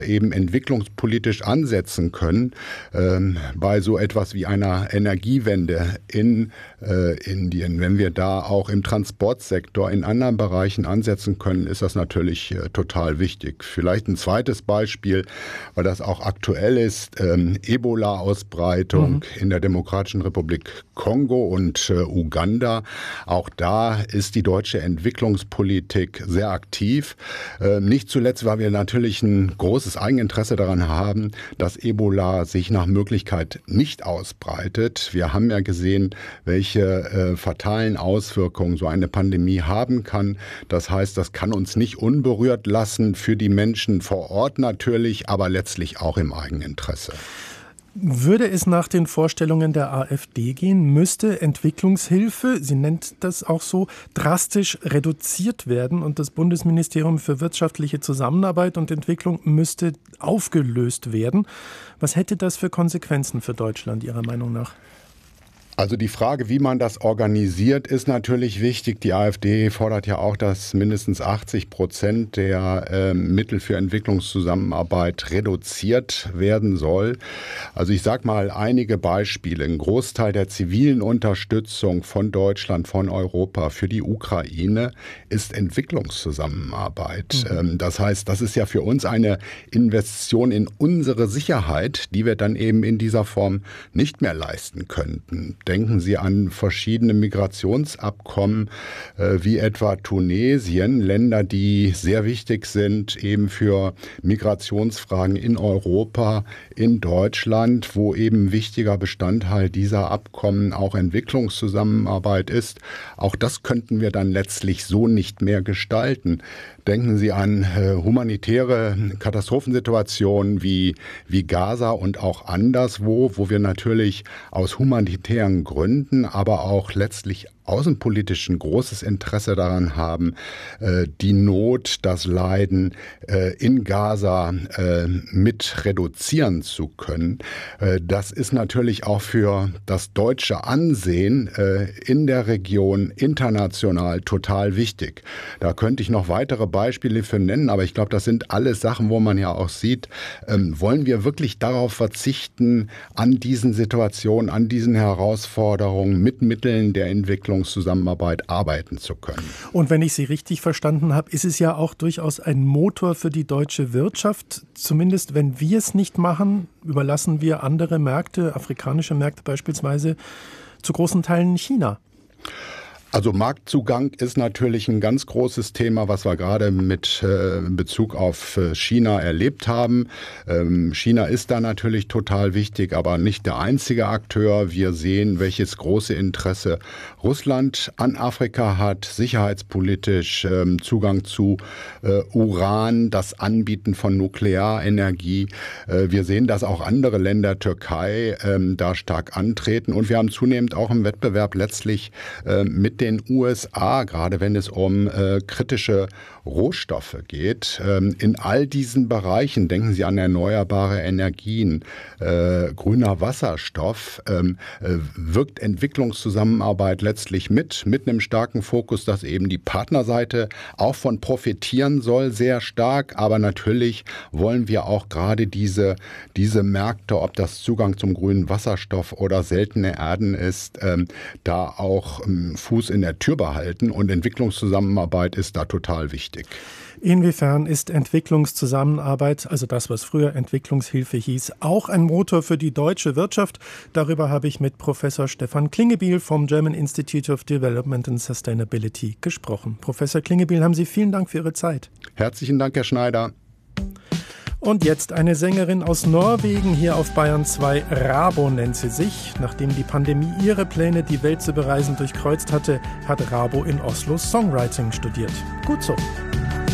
eben entwicklungspolitisch ansetzen können, bei so etwas wie einer Energiewende in Indien. Wenn wir da auch im Transportsektor in anderen Bereichen ansetzen können, ist das natürlich total wichtig. Vielleicht ein zweites Beispiel, weil das auch aktuell ist, Ebola-Ausbreitung in der Demokratischen Republik Kongo und Uganda. Auch da ist die deutsche Entwicklungspolitik sehr aktiv. Nicht zuletzt, weil wir natürlich ein großes Eigeninteresse daran haben, dass Ebola sich nach Möglichkeit nicht ausbreitet. Wir haben ja gesehen, welche fatalen Auswirkungen so eine Pandemie haben kann. Das heißt, das kann uns nicht unberührt lassen, für die Menschen vor Ort natürlich, aber letztlich auch im Eigeninteresse. Würde es nach den Vorstellungen der AfD gehen, müsste Entwicklungshilfe, sie nennt das auch so, drastisch reduziert werden und das Bundesministerium für wirtschaftliche Zusammenarbeit und Entwicklung müsste aufgelöst werden. Was hätte das für Konsequenzen für Deutschland Ihrer Meinung nach? Also die Frage, wie man das organisiert, ist natürlich wichtig. Die AfD fordert ja auch, dass mindestens 80% der Mittel für Entwicklungszusammenarbeit reduziert werden soll. Also ich sage mal einige Beispiele. Ein Großteil der zivilen Unterstützung von Deutschland, von Europa für die Ukraine ist Entwicklungszusammenarbeit. Das heißt, das ist ja für uns eine Investition in unsere Sicherheit, die wir dann eben in dieser Form nicht mehr leisten könnten. Denken Sie an verschiedene Migrationsabkommen, wie etwa Tunesien, Länder, die sehr wichtig sind eben für Migrationsfragen in Europa, in Deutschland, wo eben wichtiger Bestandteil dieser Abkommen auch Entwicklungszusammenarbeit ist. Auch das könnten wir dann letztlich so nicht mehr gestalten. Denken Sie an humanitäre Katastrophensituationen wie Gaza und auch anderswo, wo wir natürlich aus humanitären Gründen, aber auch letztlich außenpolitisch ein großes Interesse daran haben, die Not, das Leiden in Gaza mit reduzieren zu können. Das ist natürlich auch für das deutsche Ansehen in der Region international total wichtig. Da könnte ich noch weitere Beispiele für nennen, aber ich glaube, das sind alles Sachen, wo man ja auch sieht, wollen wir wirklich darauf verzichten, an diesen Situationen, an diesen Herausforderungen mit Mitteln der Entwicklungszusammenarbeit arbeiten zu können. Und wenn ich Sie richtig verstanden habe, ist es ja auch durchaus ein Motor für die deutsche Wirtschaft. Zumindest wenn wir es nicht machen, überlassen wir andere Märkte, afrikanische Märkte beispielsweise, zu großen Teilen China. Also Marktzugang ist natürlich ein ganz großes Thema, was wir gerade mit Bezug auf China erlebt haben. China ist da natürlich total wichtig, aber nicht der einzige Akteur. Wir sehen, welches große Interesse Russland an Afrika hat, sicherheitspolitisch, Zugang zu Uran, das Anbieten von Nuklearenergie. Wir sehen, dass auch andere Länder, Türkei, da stark antreten. Und wir haben zunehmend auch im Wettbewerb letztlich mit den USA, gerade wenn es um kritische Rohstoffe geht. In all diesen Bereichen, denken Sie an erneuerbare Energien, grüner Wasserstoff, wirkt Entwicklungszusammenarbeit letztlich mit einem starken Fokus, dass eben die Partnerseite auch von profitieren soll, sehr stark. Aber natürlich wollen wir auch gerade diese Märkte, ob das Zugang zum grünen Wasserstoff oder seltene Erden ist, da auch Fuß in der Tür behalten. Und Entwicklungszusammenarbeit ist da total wichtig. Inwiefern ist Entwicklungszusammenarbeit, also das, was früher Entwicklungshilfe hieß, auch ein Motor für die deutsche Wirtschaft? Darüber habe ich mit Professor Stefan Klingebiel vom German Institute of Development and Sustainability gesprochen. Professor Klingebiel, haben Sie vielen Dank für Ihre Zeit. Herzlichen Dank, Herr Schneider. Und jetzt eine Sängerin aus Norwegen hier auf Bayern 2. Rabo nennt sie sich. Nachdem die Pandemie ihre Pläne, die Welt zu bereisen, durchkreuzt hatte, hat Rabo in Oslo Songwriting studiert. Gut so.